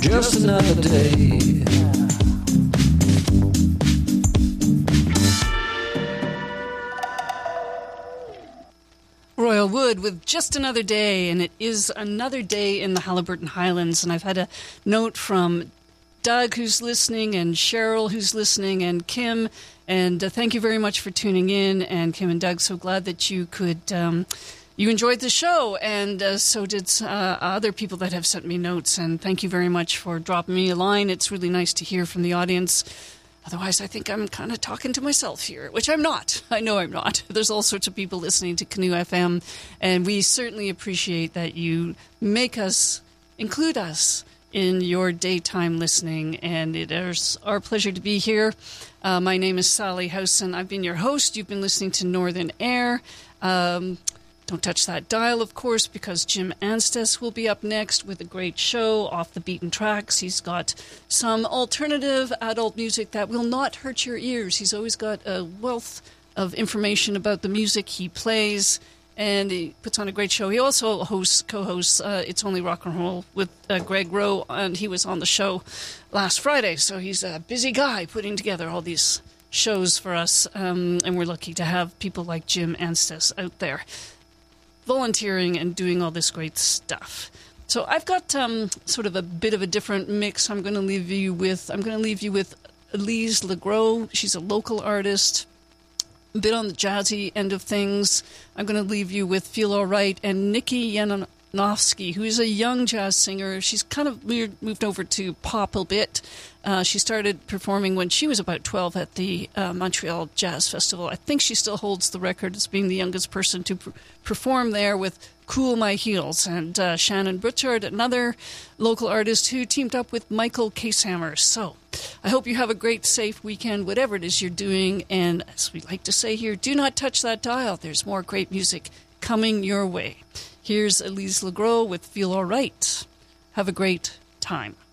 just another day. Royal Wood with Just Another Day, and it is another day in the Haliburton Highlands. And I've had a note from Doug, who's listening, and Cheryl, who's listening, and Kim. And thank you very much for tuning in. And Kim and Doug, so glad that you could, you enjoyed the show. And so did other people that have sent me notes. And thank you very much for dropping me a line. It's really nice to hear from the audience. Otherwise, I think I'm kind of talking to myself here, which I'm not. I know I'm not. There's all sorts of people listening to Canoe FM, and we certainly appreciate that you make us, include us in your daytime listening, and it is our pleasure to be here. My name is Sally Howson. I've been your host. You've been listening to Northern Air. Don't touch that dial, of course, because Jim Anstice will be up next with a great show, Off the Beaten Tracks. He's got some alternative adult music that will not hurt your ears. He's always got a wealth of information about the music he plays, and he puts on a great show. He also co-hosts It's Only Rock and Roll with Greg Rowe, and he was on the show last Friday, so he's a busy guy putting together all these shows for us, and we're lucky to have people like Jim Anstice out there volunteering and doing all this great stuff. So I've got sort of a bit of a different mix. I'm going to leave you with Elise LeGros. She's a local artist, a bit on the jazzy end of things. I'm going to leave you with Feel All Right and Nikki Yanovsky, who is a young jazz singer. She's kind of moved over to pop a bit. She started performing when she was about 12 at the Montreal Jazz Festival. I think she still holds the record as being the youngest person to perform there with Cool My Heels. And Shannon Butchard, another local artist who teamed up with Michael Casehammer. So I hope you have a great, safe weekend, whatever it is you're doing. And as we like to say here, do not touch that dial. There's more great music coming your way. Here's Elise LeGros with Feel All Right. Have a great time.